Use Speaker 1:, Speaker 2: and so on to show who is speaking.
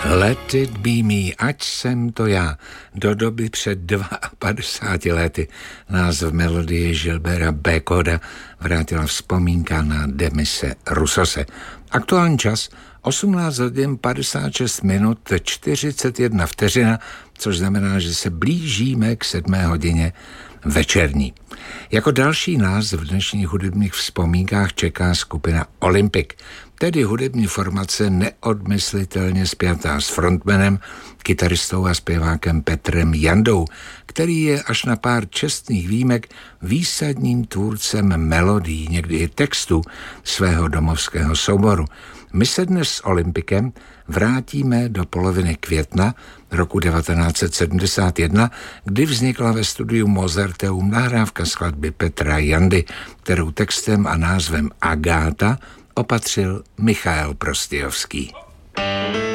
Speaker 1: Let it be me, ať jsem to já. Do doby před 52 lety nás v melodii Gilberta Bécauda vrátila vzpomínka na Demise Roussose. Aktuální čas 18 hodin 56 minut 41 vteřina, což znamená, že se blížíme k 7 hodině večerní. Jako další nás v dnešních hudebních vzpomínkách čeká skupina Olympic, tedy hudební formace neodmyslitelně spjatá s frontmanem, kytaristou a zpěvákem Petrem Jandou, který je až na pár čestných výjimek výsadním tvůrcem melodií, někdy i textů svého domovského souboru. My se dnes s Olympicem vrátíme do poloviny května roku 1971, kdy vznikla ve studiu Mozarteum nahrávka skladby Petra Jandy, kterou textem a názvem Agáta opatřil Michael Prostějovský.